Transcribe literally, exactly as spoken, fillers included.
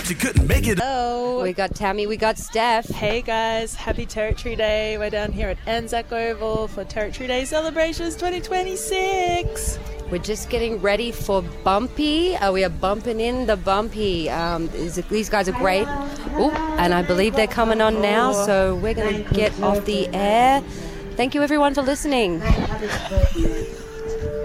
you couldn't make it. Hello. We got Tammy, we got Steph. Hey guys, happy Territory Day. We're down here at Anzac Oval for Territory Day celebrations twenty twenty-six. We're just getting ready for Bumpy. Uh, we are bumping in the Bumpy. Um, is it, these guys are great. Ooh, and I believe they're coming on now, so we're going to get off the air. Thank you everyone for listening.